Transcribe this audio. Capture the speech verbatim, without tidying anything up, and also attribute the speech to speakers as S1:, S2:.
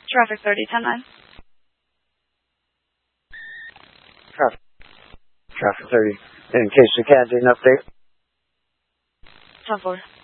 S1: Traffic thirty, ten nine.
S2: Traffic. Traffic thirty. In case you can't get an update.
S1: ten four.